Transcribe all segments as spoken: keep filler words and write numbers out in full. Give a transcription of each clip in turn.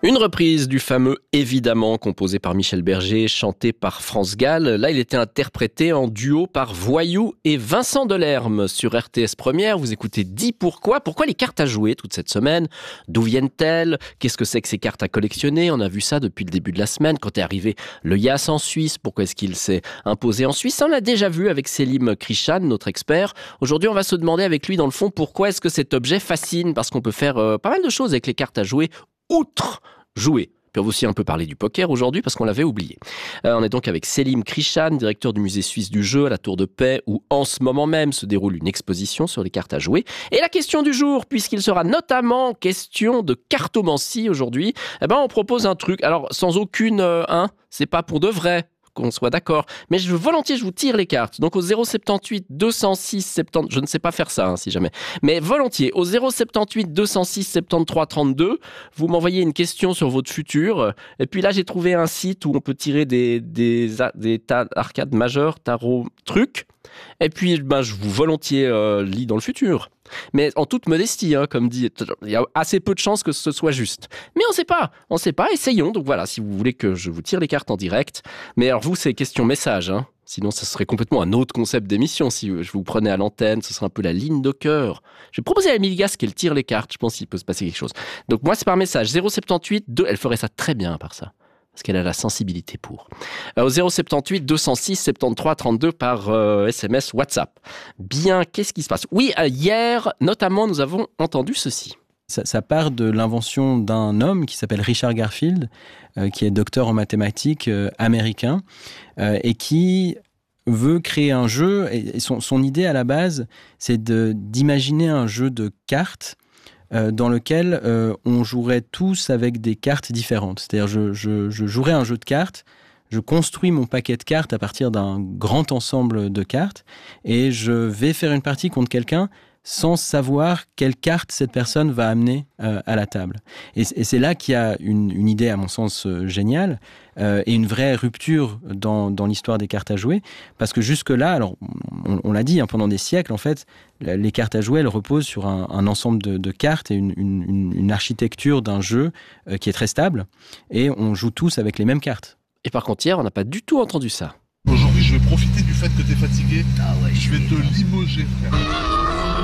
Une reprise du fameux « Évidemment » composé par Michel Berger, chanté par France Gall. Là, il était interprété en duo par Voyou et Vincent Delerme. Sur R T S Première, vous écoutez Dis pourquoi. Pourquoi les cartes à jouer toute cette semaine? D'où viennent-elles? Qu'est-ce que c'est que ces cartes à collectionner? On a vu ça depuis le début de la semaine, quand est arrivé le Yas en Suisse. Pourquoi est-ce qu'il s'est imposé en Suisse? On l'a déjà vu avec Selim Krishan, notre expert. Aujourd'hui, on va se demander avec lui, dans le fond, pourquoi est-ce que cet objet fascine? Parce qu'on peut faire euh, pas mal de choses avec les cartes à jouer, outre jouer. Puis on va aussi un peu parler du poker aujourd'hui parce qu'on l'avait oublié. Euh, on est donc avec Selim Krishan, directeur du musée suisse du jeu à la Tour de Paix, où en ce moment même se déroule une exposition sur les cartes à jouer. Et la question du jour, puisqu'il sera notamment question de cartomancie aujourd'hui, eh ben on propose un truc. Alors sans aucune, euh, hein, c'est pas pour de vrai, qu'on soit d'accord. Mais je veux volontiers, je vous tire les cartes. Donc au zéro soixante-dix-huit deux cent six soixante-dix, je ne sais pas faire ça, hein, si jamais. Mais volontiers, au zéro soixante-dix-huit deux cent six soixante-treize trente-deux, vous m'envoyez une question sur votre futur. Et puis là, j'ai trouvé un site où on peut tirer des, des, des, des arcades majeures, tarot, trucs. Et puis, ben, je vous volontiers euh, lis dans le futur. Mais en toute modestie, hein, comme dit, il y a assez peu de chances que ce soit juste. Mais on ne sait pas, on ne sait pas, essayons. Donc voilà, si vous voulez que je vous tire les cartes en direct. Mais alors vous, c'est question message, hein. Sinon, ce serait complètement un autre concept d'émission. Si je vous prenais à l'antenne, ce serait un peu la ligne de cœur. Je vais proposer à Emilie Gas qu'elle tire les cartes. Je pense qu'il peut se passer quelque chose. Donc moi, c'est par message. zéro soixante-dix-huit deux, elle ferait ça très bien par ça. Parce qu'elle a la sensibilité pour. Euh, au zéro soixante-dix-huit deux cent six soixante-treize trente-deux par euh, S M S WhatsApp. Bien, qu'est-ce qui se passe? Oui, euh, hier, notamment, nous avons entendu ceci. Ça, ça part de l'invention d'un homme qui s'appelle Richard Garfield, euh, qui est docteur en mathématiques euh, américain, euh, et qui veut créer un jeu. Et son, son idée à la base, c'est de, d'imaginer un jeu de cartes Euh, dans lequel euh, on jouerait tous avec des cartes différentes. C'est-à-dire, je, je, je jouerais un jeu de cartes, je construis mon paquet de cartes à partir d'un grand ensemble de cartes, et je vais faire une partie contre quelqu'un sans savoir quelle carte cette personne va amener euh, à la table. Et, et c'est là qu'il y a une, une idée, à mon sens, euh, géniale, euh, et une vraie rupture dans, dans l'histoire des cartes à jouer, parce que jusque-là, alors on, on l'a dit, hein, pendant des siècles, en fait, les cartes à jouer, elles reposent sur un, un ensemble de, de cartes et une, une, une architecture d'un jeu euh, qui est très stable, et on joue tous avec les mêmes cartes. Et par contre, hier, on n'a pas du tout entendu ça. Aujourd'hui, je vais profiter du fait que t'es fatigué. Ah ouais, je vais te limoger, frère.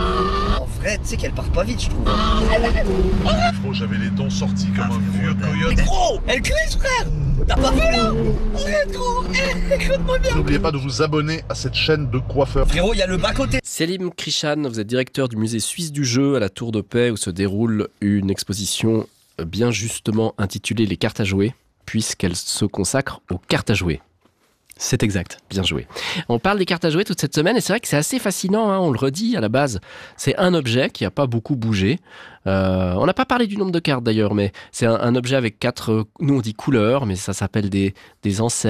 En vrai, tu sais qu'elle part pas vite, je trouve. Frérot, j'avais les dents sorties comme ah, un vieux coyote. Mais gros, elle glisse, frère. T'as pas vu là? Arrête, gros. Écoute-moi bien. N'oubliez pas de vous abonner à cette chaîne de coiffeurs. Frérot, il y a le bas-côté. Selim Krishan, vous êtes directeur du musée suisse du jeu à la Tour de Paix, où se déroule une exposition bien justement intitulée « Les cartes à jouer », puisqu'elle se consacre aux cartes à jouer. C'est exact. Bien joué. On parle des cartes à jouer toute cette semaine et c'est vrai que c'est assez fascinant, hein, on le redit à la base. C'est un objet qui n'a pas beaucoup bougé. Euh, on n'a pas parlé du nombre de cartes d'ailleurs, mais c'est un, un objet avec quatre, nous on dit couleurs, mais ça s'appelle des, des enseignes.